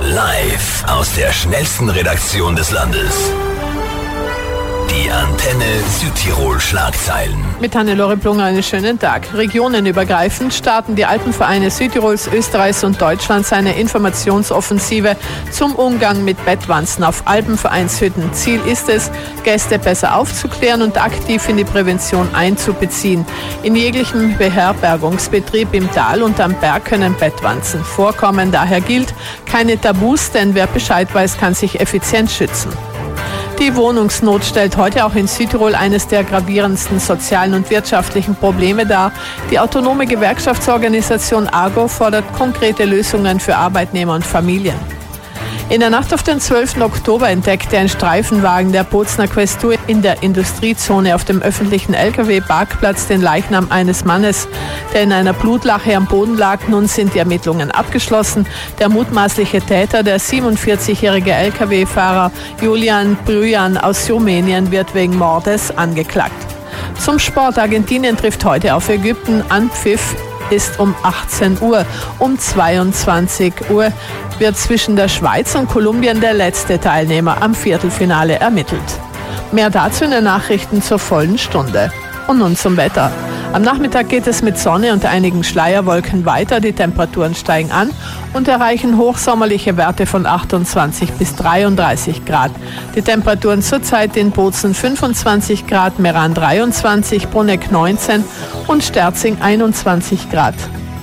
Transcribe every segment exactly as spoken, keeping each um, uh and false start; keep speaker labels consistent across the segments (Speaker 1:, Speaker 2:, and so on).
Speaker 1: Live aus der schnellsten Redaktion des Landes. Die Antenne Südtirol Schlagzeilen.
Speaker 2: Mit Hannelore Plunger einen schönen Tag. Regionenübergreifend starten die Alpenvereine Südtirols, Österreichs und Deutschlands eine Informationsoffensive zum Umgang mit Bettwanzen auf Alpenvereinshütten. Ziel ist es, Gäste besser aufzuklären und aktiv in die Prävention einzubeziehen. In jeglichem Beherbergungsbetrieb im Tal und am Berg können Bettwanzen vorkommen. Daher gilt, keine Tabus, denn wer Bescheid weiß, kann sich effizient schützen. Die Wohnungsnot stellt heute auch in Südtirol eines der gravierendsten sozialen und wirtschaftlichen Probleme dar. Die autonome Gewerkschaftsorganisation AGO fordert konkrete Lösungen für Arbeitnehmer und Familien. In der Nacht auf den zwölften Oktober entdeckte ein Streifenwagen der Bozner Questur in der Industriezone auf dem öffentlichen L K W-Parkplatz den Leichnam eines Mannes, der in einer Blutlache am Boden lag. Nun sind die Ermittlungen abgeschlossen. Der mutmaßliche Täter, der siebenundvierzigjährige L K W-Fahrer Julian Brüjan aus Rumänien, wird wegen Mordes angeklagt. Zum Sport. Argentinien trifft heute auf Ägypten. Anpfiff ist um achtzehn Uhr. Um zweiundzwanzig Uhr wird zwischen der Schweiz und Kolumbien der letzte Teilnehmer am Viertelfinale ermittelt. Mehr dazu in den Nachrichten zur vollen Stunde. Und nun zum Wetter. Am Nachmittag geht es mit Sonne und einigen Schleierwolken weiter. Die Temperaturen steigen an und erreichen hochsommerliche Werte von achtundzwanzig bis dreiunddreißig Grad. Die Temperaturen zurzeit in Bozen fünfundzwanzig Grad, Meran dreiundzwanzig, Bruneck neunzehn und Sterzing einundzwanzig Grad.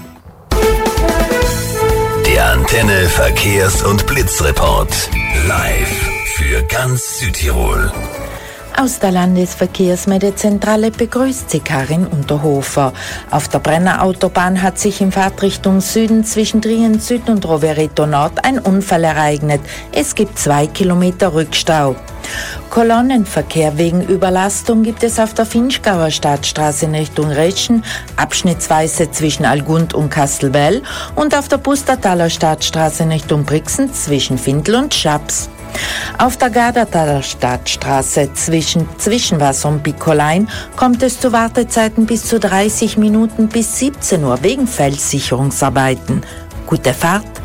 Speaker 1: Der Antenne Verkehrs- und Blitzreport. Live für ganz Südtirol.
Speaker 3: Aus der Landesverkehrsmeldezentral begrüßt sie Karin Unterhofer. Auf der Brenner Autobahn hat sich in Fahrtrichtung Süden zwischen Trient Süd und Rovereto Nord ein Unfall ereignet. Es gibt zwei Kilometer Rückstau. Kolonnenverkehr wegen Überlastung gibt es auf der Finchgauer Stadtstraße in Richtung Reschen, abschnittsweise zwischen Algund und Kastelwell, und auf der Pustertaler Stadtstraße in Richtung Brixen zwischen Findl und Schaps. Auf der Gardertaler Stadtstraße zwischen Zwischenwasser und Bikolein kommt es zu Wartezeiten bis zu dreißig Minuten bis siebzehn Uhr wegen Felssicherungsarbeiten. Gute Fahrt!